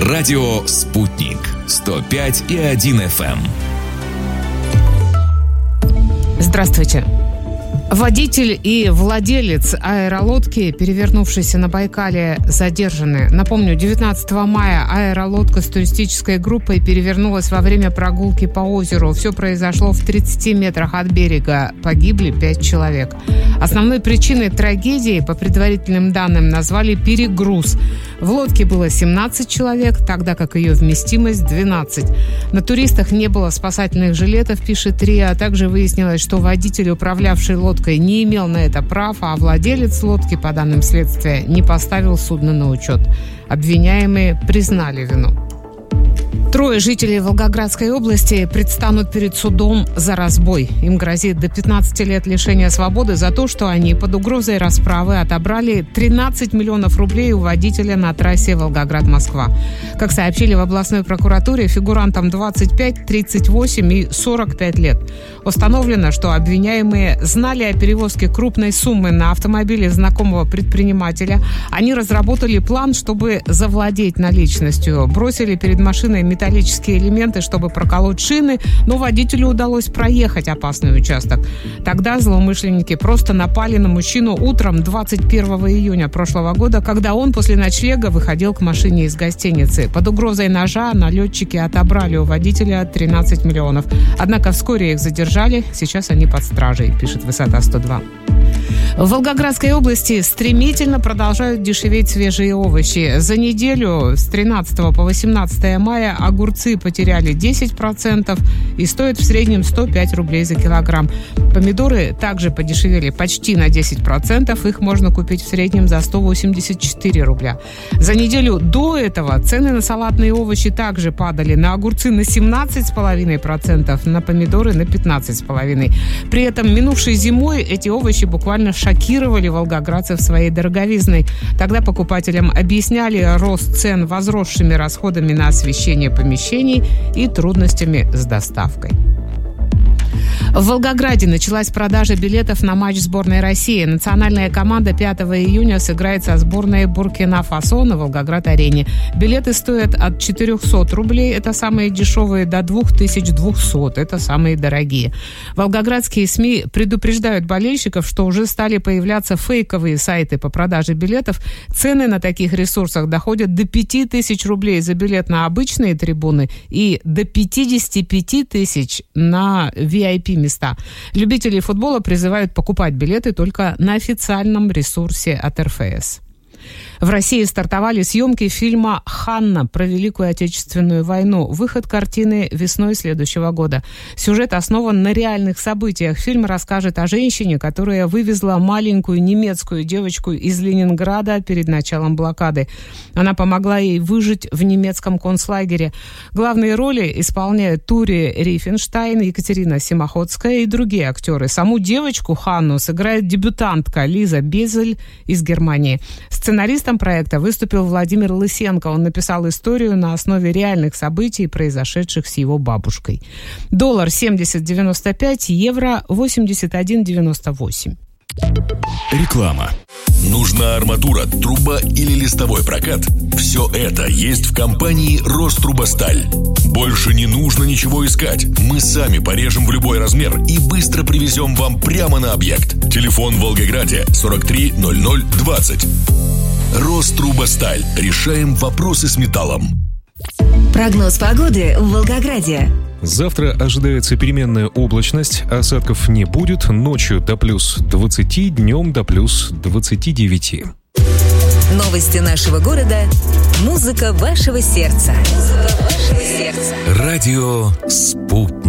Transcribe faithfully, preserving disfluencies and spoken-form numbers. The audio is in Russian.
Радио «Спутник». сто пять и один эф эм. Здравствуйте. Водитель и владелец аэролодки, перевернувшейся на Байкале, задержаны. Напомню, девятнадцатого мая аэролодка с туристической группой перевернулась во время прогулки по озеру. Все произошло в тридцати метрах от берега. Погибли пять человек. Основной причиной трагедии, по предварительным данным, назвали перегруз. В лодке было семнадцать человек, тогда как ее вместимость двенадцать. На туристах не было спасательных жилетов, пишет РИА. Также выяснилось, что водитель, управлявший лодкой, не имел на это прав, а владелец лодки, по данным следствия, не поставил судно на учет. Обвиняемые признали вину. Трое жителей Волгоградской области предстанут перед судом за разбой. Им грозит до пятнадцати лет лишения свободы за то, что они под угрозой расправы отобрали тринадцать миллионов рублей у водителя на трассе Волгоград-Москва. Как сообщили в областной прокуратуре, фигурантам двадцать пять, тридцать восемь и сорок пять лет. Установлено, что обвиняемые знали о перевозке крупной суммы на автомобиле знакомого предпринимателя. Они разработали план, чтобы завладеть наличностью. Бросили перед машиной металлические элементы, чтобы проколоть шины, но водителю удалось проехать опасный участок. Тогда злоумышленники просто напали на мужчину утром двадцать первого июня прошлого года, когда он после ночлега выходил к машине из гостиницы. Под угрозой ножа налетчики отобрали у водителя тринадцать миллионов. Однако вскоре их задержали. Сейчас они под стражей, пишет Высота сто два. В Волгоградской области стремительно продолжают дешеветь свежие овощи. За неделю с тринадцатого по восемнадцатое мая огурцы потеряли десять процентов и стоят в среднем сто пять рублей за килограмм. Помидоры также подешевели почти на десять процентов. Их можно купить в среднем за сто восемьдесят четыре рубля. За неделю до этого цены на салатные овощи также падали. На огурцы на семнадцать целых пять десятых процента, на помидоры на пятнадцать целых пять десятых процента. При этом минувшей зимой эти овощи буквально шокировали волгоградцев своей дороговизной. Тогда покупателям объясняли рост цен возросшими расходами на освещение помещений и трудностями с доставкой. В Волгограде началась продажа билетов на матч сборной России. Национальная команда пятого июня сыграет со сборной Буркина-Фасо на Волгоград-арене. Билеты стоят от четырехсот рублей, это самые дешевые, до двух тысяч двухсот, это самые дорогие. Волгоградские СМИ предупреждают болельщиков, что уже стали появляться фейковые сайты по продаже билетов. Цены на таких ресурсах доходят до пяти тысяч рублей за билет на обычные трибуны и до пятидесяти пяти тысяч на ви ай пи места. Любители футбола призывают покупать билеты только на официальном ресурсе от эр эф эс. В России стартовали съемки фильма «Ханна» про Великую Отечественную войну. Выход картины весной следующего года. Сюжет основан на реальных событиях. Фильм расскажет о женщине, которая вывезла маленькую немецкую девочку из Ленинграда перед началом блокады. Она помогла ей выжить в немецком концлагере. Главные роли исполняют Тури Рифенштайн, Екатерина Симоходская и другие актеры. Саму девочку Ханну сыграет дебютантка Лиза Безель из Германии. Сценаристом проекта выступил Владимир Лысенко. Он написал историю на основе реальных событий, произошедших с его бабушкой. Доллар семьдесят девяносто пять, евро восемьдесят один девяносто восемь. Реклама. Нужна арматура, труба или листовой прокат? Все это есть в компании «Рострубосталь». Больше не нужно ничего искать. Мы сами порежем в любой размер и быстро привезем вам прямо на объект. Телефон в Волгограде сорок три ноль ноль двадцать. «Рострубосталь». Решаем вопросы с металлом. Прогноз погоды в Волгограде. Завтра ожидается переменная облачность, осадков не будет, ночью до плюс двадцати, днем до плюс двадцати девяти. Новости нашего города. Музыка вашего сердца. Музыка вашего сердца. Радио «Спутник».